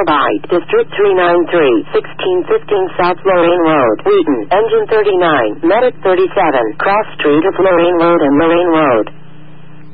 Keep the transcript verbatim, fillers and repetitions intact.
Motorbike, District three ninety-three, sixteen fifteen South Lorraine Road, Wheaton, Engine thirty-nine, Medic thirty-seven, Cross Street of Lorraine Road and Lorraine Road.